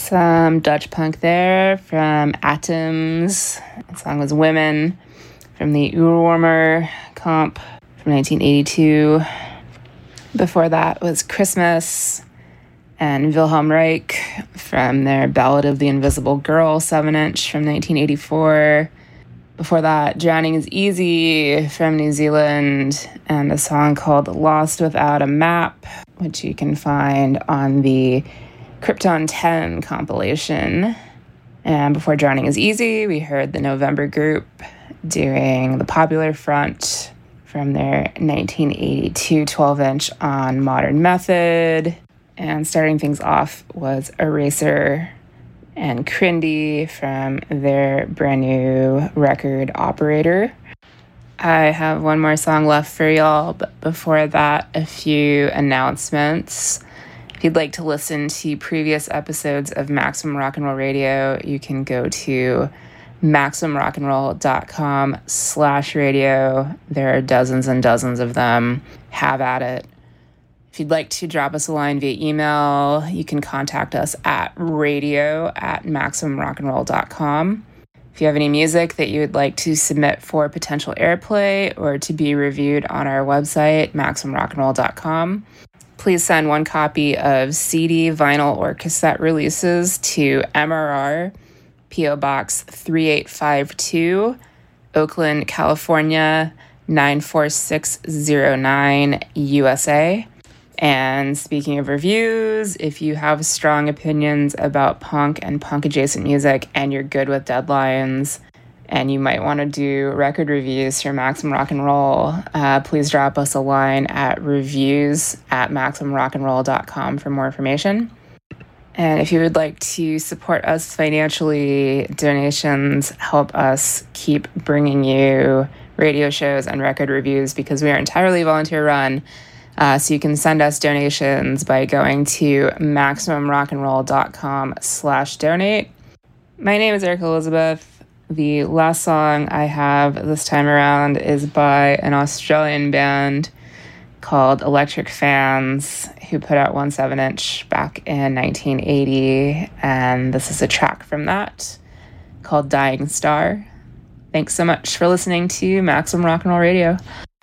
Some Dutch punk there from Atoms. The song was Women from the Oorwormer comp from 1982. Before that was Christmas and Wilhelm Reich from their Ballad of the Invisible Girl 7-inch from 1984. Before that, Drowning is Easy from New Zealand and a song called Lost Without a Map, which you can find on the Krypton 10 compilation. And before Drowning is Easy, we heard the November Group doing The Popular Front from their 1982 12-inch on Modern Method. And starting things off was Eraser and Crindy from their brand new record Operator. I have one more song left for y'all, but before that, a few announcements. If you'd like to listen to previous episodes of Maximum Rock and Roll Radio, you can go to MaximumRockandRoll.com/radio. There are dozens and dozens of them. Have at it. If you'd like to drop us a line via email, you can contact us at radio@MaximumRockandRoll.com. If you have any music that you would like to submit for potential airplay or to be reviewed on our website, MaximumRockandRoll.com, please send one copy of CD, vinyl, or cassette releases to MRR, P.O. Box 3852, Oakland, California, 94609, USA. And speaking of reviews, if you have strong opinions about punk and punk-adjacent music and you're good with deadlines and you might want to do record reviews for Maximum Rock and Roll, please drop us a line at reviews@MaximumRockandRoll.com for more information. And if you would like to support us financially, donations help us keep bringing you radio shows and record reviews because we are entirely volunteer run. So you can send us donations by going to MaximumRockandRoll.com/donate. My name is Erica Elizabeth. The last song I have this time around is by an Australian band called Electric Fans, who put out one 7-inch back in 1980, and this is a track from that called Dying Star. Thanks so much for listening to Maximum Rock and Roll Radio.